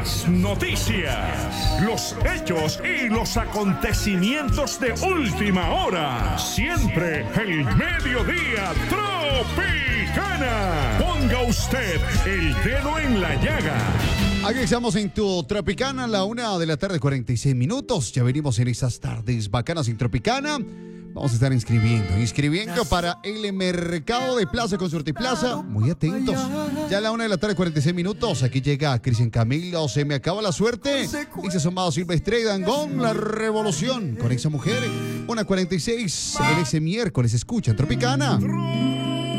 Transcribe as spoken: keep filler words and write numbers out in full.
las noticias, los hechos y los acontecimientos de última hora. Siempre el mediodía Tropicana. Ponga usted el dedo en la llaga. Aquí estamos en tu Tropicana, a la una de la tarde, cuarenta y seis minutos. Ya venimos en esas tardes bacanas en Tropicana. Vamos a estar inscribiendo, inscribiendo para el mercado de Plaza Consorte Plaza. Muy atentos. Ya a la una de la tarde, cuarenta y seis minutos. Aquí llega Cristian Camilo. Se me acaba la suerte. Dice asomado Silvestre y Dangón. La revolución con esa mujer. Una cuarenta y seis en ese miércoles. Escuchan Tropicana.